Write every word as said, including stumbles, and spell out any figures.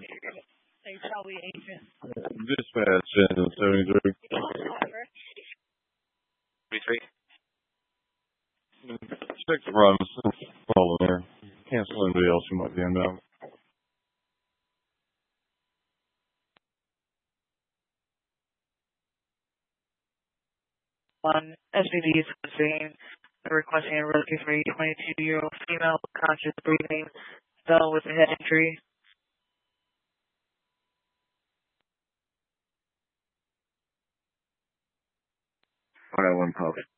They probably agent. Dispatch engine seventy-three. Three. Check the privacy. Follow there. Cancel anybody else who might be inbound. One S V D is saying requesting a rescue for a twenty-two-year-old female with conscious breathing, fell with a head injury. one oh one post.